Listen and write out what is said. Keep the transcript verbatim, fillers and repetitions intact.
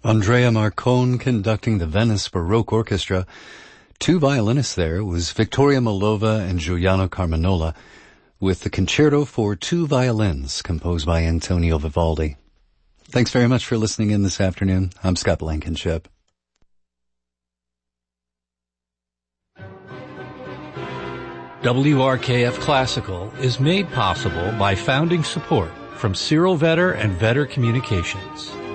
Andrea Marcon conducting the Venice Baroque Orchestra. Two violinists there was Victoria Molova and Giuliano Carminola, with the Concerto for Two Violins, composed by Antonio Vivaldi. Thanks very much for listening in this afternoon. I'm Scott Blankenship. W R K F Classical is made possible by founding support from Cyril Vetter and Vetter Communications.